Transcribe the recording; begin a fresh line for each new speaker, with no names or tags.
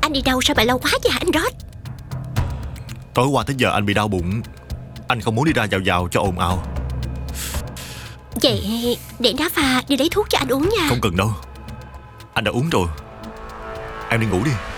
Anh đi đâu sao mà lâu quá vậy hả anh Rod?
Tối qua tới giờ anh bị đau bụng. Anh không muốn đi ra vào cho ồn ào.
Vậy để Đá Pha đi lấy thuốc cho anh uống nha.
Không cần đâu, anh đã uống rồi. Em đi ngủ đi.